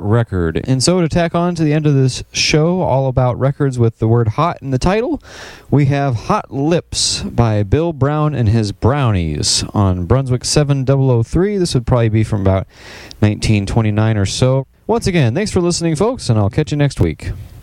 record. And so to tack on to the end of this show, all about records with the word hot in the title, we have Hot Lips by Bill Brown and his Brownies on Brunswick 7003. This would probably be from about 1929 or so. Once again, thanks for listening, folks, and I'll catch you next week.